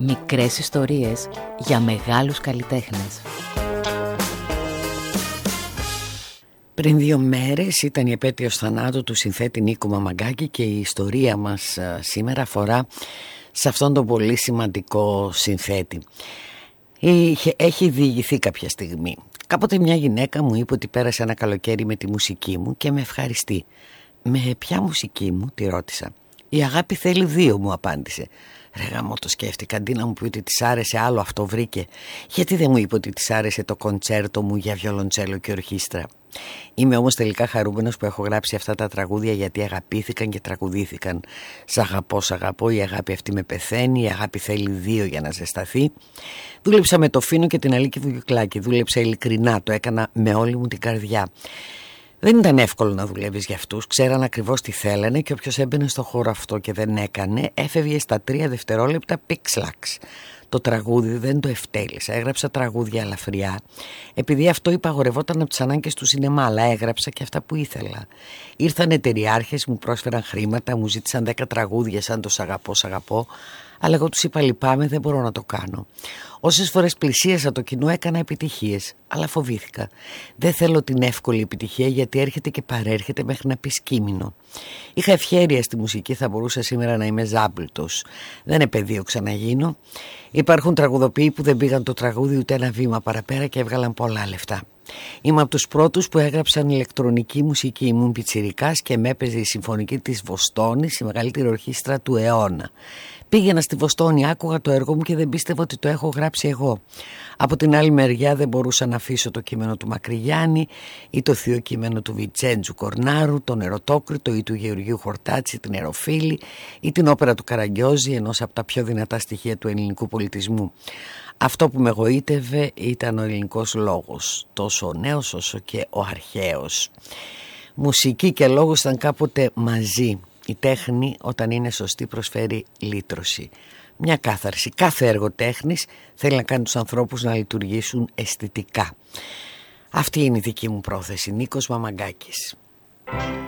Μικρές ιστορίες για μεγάλους καλλιτέχνες. Πριν 2 μέρες ήταν η επέτειος θανάτου του συνθέτη Νίκου Μαμαγκάκη και η ιστορία μας σήμερα αφορά σε αυτόν τον πολύ σημαντικό συνθέτη. Έχει διηγηθεί κάποια στιγμή. Κάποτε μια γυναίκα μου είπε ότι πέρασε ένα καλοκαίρι με τη μουσική μου και με ευχαριστεί. «Με ποια μουσική μου?» τη ρώτησα. «Η αγάπη θέλει 2», μου απάντησε. Ρε γαμό, το σκέφτηκα. Αντί να μου πει ότι της άρεσε άλλο αυτό βρήκε. Γιατί δεν μου είπε ότι της άρεσε το κοντσέρτο μου για βιολοντσέλο και ορχήστρα? Είμαι όμως τελικά χαρούμενος που έχω γράψει αυτά τα τραγούδια, γιατί αγαπήθηκαν και τραγουδήθηκαν. Σ' αγαπώ, σ' αγαπώ, η αγάπη αυτή με πεθαίνει, η αγάπη θέλει 2 για να ζεσταθεί. Δούλεψα με το Φίνο και την Αλίκη Βουγιουκλάκη. Δούλεψα ειλικρινά, το έκανα με όλη μου την καρδιά. Δεν ήταν εύκολο να δουλεύεις για αυτούς, ξέραν ακριβώς τι θέλανε και όποιος έμπαινε στο χώρο αυτό και δεν έκανε, έφευγε στα 3 δευτερόλεπτα πίξλαξ. Το τραγούδι δεν το ευτέλισα, έγραψα τραγούδια ελαφριά, επειδή αυτό υπαγορευόταν από τις ανάγκες του σινεμά, αλλά έγραψα και αυτά που ήθελα. Ήρθαν εταιριάρχες, μου πρόσφεραν χρήματα, μου ζήτησαν 10 τραγούδια σαν το «Σ' αγαπώ, σ' αγαπώ», αλλά εγώ τους είπα λυπάμαι, δεν μπορώ να το κάνω. Όσες φορές πλησίασα το κοινό έκανα επιτυχίες, αλλά φοβήθηκα. Δεν θέλω την εύκολη επιτυχία, γιατί έρχεται και παρέρχεται μέχρι να πεις κείμενο. Είχα ευχέρεια στη μουσική, θα μπορούσα σήμερα να είμαι Ζάμπλουτος. Δεν επεδίωξα να γίνω. Υπάρχουν τραγουδοποιοί που δεν πήγαν το τραγούδι ούτε ένα βήμα παραπέρα και έβγαλαν πολλά λεφτά. Είμαι από τους πρώτους που έγραψαν ηλεκτρονική μουσική. Ήμουν πιτσιρικάς και με έπαιζε η συμφωνική της Βοστόνης, η μεγαλύτερη ορχήστρα του αιώνα. Πήγαινα στη Βοστόνη, άκουγα το έργο μου και δεν πίστευα ότι το έχω γράψει εγώ. Από την άλλη μεριά δεν μπορούσα να αφήσω το κείμενο του Μακρυγιάννη ή το θείο κείμενο του Βιτσέντζου Κορνάρου, τον Ερωτόκριτο ή του Γεωργίου Χορτάτση, την Εροφίλη ή την όπερα του Καραγκιόζη, ενός από τα πιο δυνατά στοιχεία του ελληνικού πολιτισμού. Αυτό που με γοήτευε ήταν ο ελληνικός λόγος, τόσο ο νέος όσο και ο αρχαίος. Μουσική και λόγος ήταν κάποτε μαζί. Η τέχνη, όταν είναι σωστή, προσφέρει λύτρωση, μια κάθαρση. Κάθε έργο τέχνης θέλει να κάνει τους ανθρώπους να λειτουργήσουν αισθητικά. Αυτή είναι η δική μου πρόθεση. Νίκος Μαμαγκάκης.